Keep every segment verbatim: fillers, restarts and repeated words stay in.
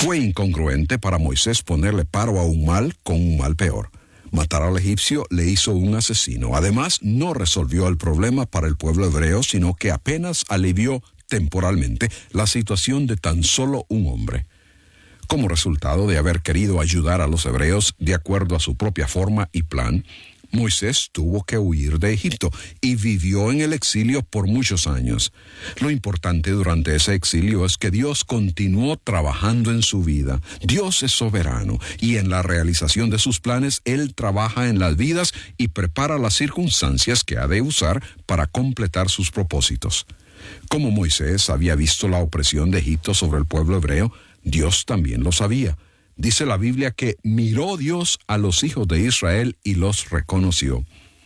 Fue incongruente para Moisés ponerle paro a un mal con un mal peor. Matar al egipcio le hizo un asesino. Además, no resolvió el problema para el pueblo hebreo, sino que apenas alivió temporalmente la situación de tan solo un hombre. Como resultado de haber querido ayudar a los hebreos de acuerdo a su propia forma y plan, Moisés tuvo que huir de Egipto y vivió en el exilio por muchos años. Lo importante durante ese exilio es que Dios continuó trabajando en su vida. Dios es soberano y en la realización de sus planes Él trabaja en las vidas y prepara las circunstancias que ha de usar para completar sus propósitos. Como Moisés había visto la opresión de Egipto sobre el pueblo hebreo, Dios también lo sabía. Dice la Biblia que miró Dios a los hijos de Israel y los reconoció.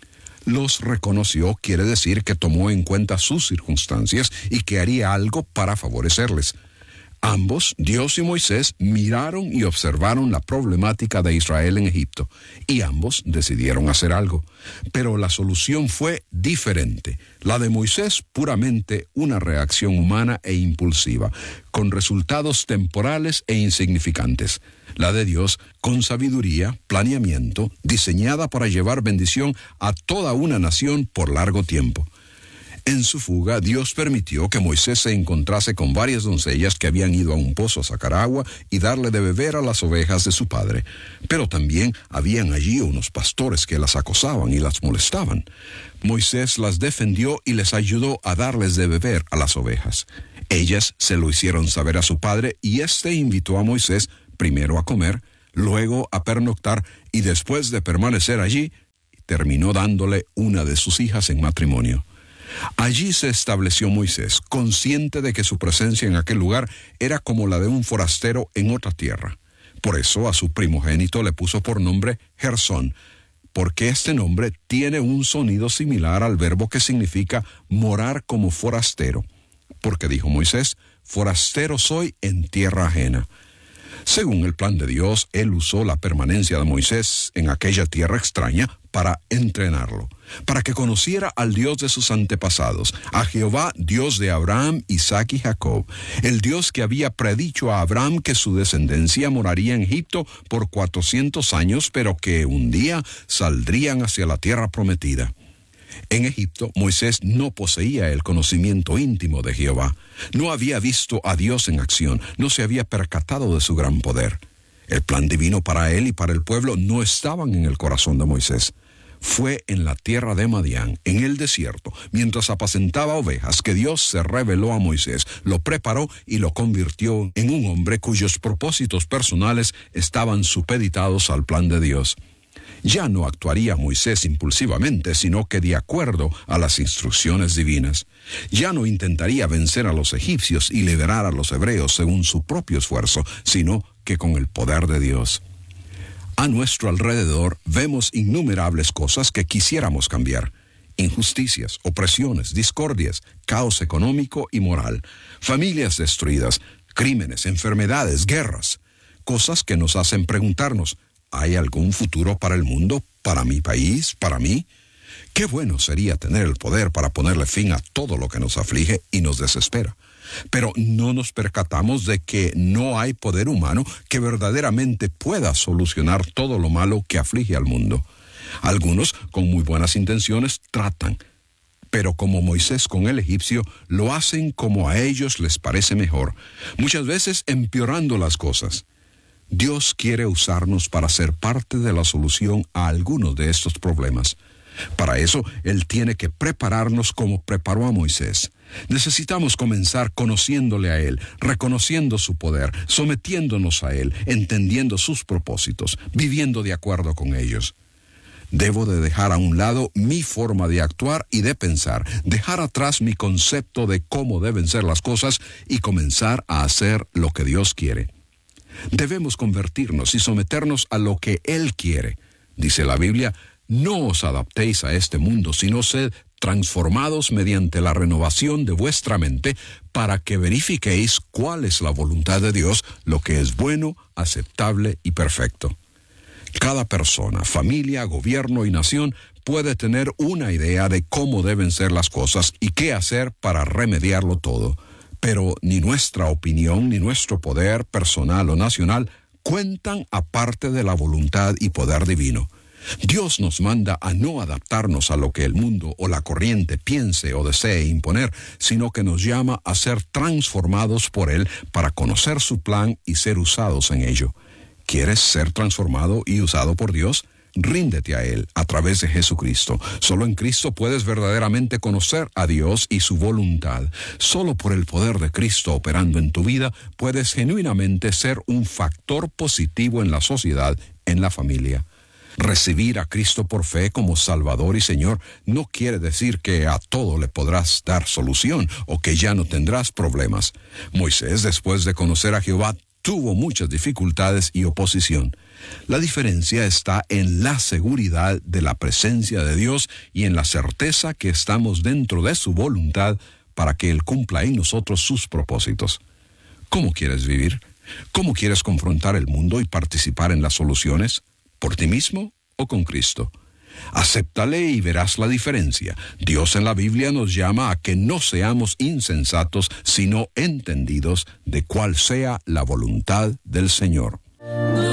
Los reconoció quiere decir que tomó en cuenta sus circunstancias y que haría algo para favorecerles. Ambos, Dios y Moisés, miraron y observaron la problemática de Israel en Egipto, y ambos decidieron hacer algo. Pero la solución fue diferente. La de Moisés, puramente una reacción humana e impulsiva, con resultados temporales e insignificantes. La de Dios, con sabiduría, planeamiento, diseñada para llevar bendición a toda una nación por largo tiempo. En su fuga, Dios permitió que Moisés se encontrase con varias doncellas que habían ido a un pozo a sacar agua y darle de beber a las ovejas de su padre. Pero también habían allí unos pastores que las acosaban y las molestaban. Moisés las defendió y les ayudó a darles de beber a las ovejas. Ellas se lo hicieron saber a su padre y éste invitó a Moisés primero a comer, luego a pernoctar y después de permanecer allí, terminó dándole una de sus hijas en matrimonio. Allí se estableció Moisés, consciente de que su presencia en aquel lugar era como la de un forastero en otra tierra. Por eso a su primogénito le puso por nombre Gersón, porque este nombre tiene un sonido similar al verbo que significa morar como forastero. Porque dijo Moisés, forastero soy en tierra ajena. Según el plan de Dios, Él usó la permanencia de Moisés en aquella tierra extraña para entrenarlo, para que conociera al Dios de sus antepasados, a Jehová, Dios de Abraham, Isaac y Jacob, el Dios que había predicho a Abraham que su descendencia moraría en Egipto por cuatrocientos años, pero que un día saldrían hacia la tierra prometida. En Egipto, Moisés no poseía el conocimiento íntimo de Jehová. No había visto a Dios en acción, no se había percatado de su gran poder. El plan divino para él y para el pueblo no estaban en el corazón de Moisés. Fue en la tierra de Madián, en el desierto, mientras apacentaba ovejas, que Dios se reveló a Moisés, lo preparó y lo convirtió en un hombre cuyos propósitos personales estaban supeditados al plan de Dios. Ya no actuaría Moisés impulsivamente, sino que de acuerdo a las instrucciones divinas. Ya no intentaría vencer a los egipcios y liberar a los hebreos según su propio esfuerzo, sino que con el poder de Dios. A nuestro alrededor vemos innumerables cosas que quisiéramos cambiar. Injusticias, opresiones, discordias, caos económico y moral, familias destruidas, crímenes, enfermedades, guerras. Cosas que nos hacen preguntarnos, ¿hay algún futuro para el mundo, para mi país, para mí? Qué bueno sería tener el poder para ponerle fin a todo lo que nos aflige y nos desespera. Pero no nos percatamos de que no hay poder humano que verdaderamente pueda solucionar todo lo malo que aflige al mundo. Algunos, con muy buenas intenciones, tratan, pero como Moisés con el egipcio, lo hacen como a ellos les parece mejor, muchas veces empeorando las cosas. Dios quiere usarnos para ser parte de la solución a algunos de estos problemas. Para eso, Él tiene que prepararnos como preparó a Moisés. Necesitamos comenzar conociéndole a Él, reconociendo su poder, sometiéndonos a Él, entendiendo sus propósitos, viviendo de acuerdo con ellos. Debo de dejar a un lado mi forma de actuar y de pensar, dejar atrás mi concepto de cómo deben ser las cosas y comenzar a hacer lo que Dios quiere. Debemos convertirnos y someternos a lo que Él quiere. Dice la Biblia, no os adaptéis a este mundo, sino sed transformados mediante la renovación de vuestra mente, para que verifiquéis cuál es la voluntad de Dios, lo que es bueno, aceptable y perfecto. Cada persona, familia, gobierno y nación puede tener una idea de cómo deben ser las cosas y qué hacer para remediarlo todo. Pero ni nuestra opinión ni nuestro poder personal o nacional cuentan aparte de la voluntad y poder divino. Dios nos manda a no adaptarnos a lo que el mundo o la corriente piense o desee imponer, sino que nos llama a ser transformados por Él para conocer su plan y ser usados en ello. ¿Quieres ser transformado y usado por Dios? Ríndete a Él a través de Jesucristo. Solo en Cristo puedes verdaderamente conocer a Dios y su voluntad. Solo por el poder de Cristo operando en tu vida puedes genuinamente ser un factor positivo en la sociedad, en la familia. Recibir a Cristo por fe como Salvador y Señor no quiere decir que a todo le podrás dar solución o que ya no tendrás problemas. Moisés, después de conocer a Jehová, tuvo muchas dificultades y oposición. La diferencia está en la seguridad de la presencia de Dios y en la certeza que estamos dentro de su voluntad para que Él cumpla en nosotros sus propósitos. ¿Cómo quieres vivir? ¿Cómo quieres confrontar el mundo y participar en las soluciones? ¿Por ti mismo o con Cristo? Acéptale y verás la diferencia. Dios en la Biblia nos llama a que no seamos insensatos, sino entendidos de cuál sea la voluntad del Señor.